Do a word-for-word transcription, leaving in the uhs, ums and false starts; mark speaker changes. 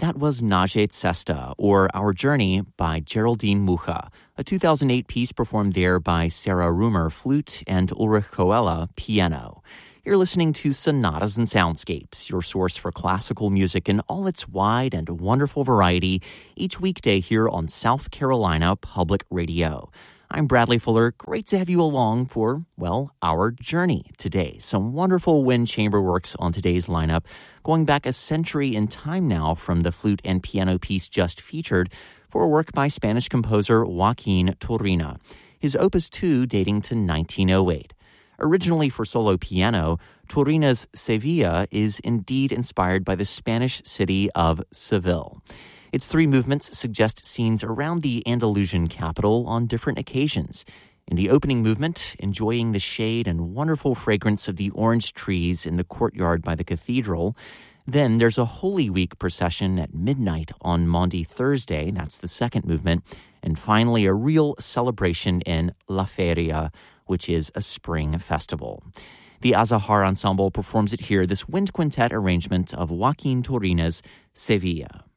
Speaker 1: That was Naje Cesta, or Our Journey, by Geraldine Mucha, a two thousand eight piece performed there by Sarah Rumer, flute, and Ulrich Koella, piano. You're listening to Sonatas and Soundscapes, your source for classical music in all its wide and wonderful variety, each weekday here on South Carolina Public Radio. I'm Bradley Fuller. Great to have you along for, well, our journey today. Some wonderful wind chamber works on today's lineup, going back a century in time now from the flute and piano piece just featured for a work by Spanish composer Joaquin Turina, his Opus two dating to nineteen oh eight. Originally for solo piano, Turina's Sevilla is indeed inspired by the Spanish city of Seville. Its three movements suggest scenes around the Andalusian capital on different occasions. In the opening movement, enjoying the shade and wonderful fragrance of the orange trees in the courtyard by the cathedral. Then there's a Holy Week procession at midnight on Maundy Thursday, that's the second movement. And finally, a real celebration in La Feria, which is a spring festival. The Azahar Ensemble performs it here, this wind quintet arrangement of Joaquin Turina's Sevilla.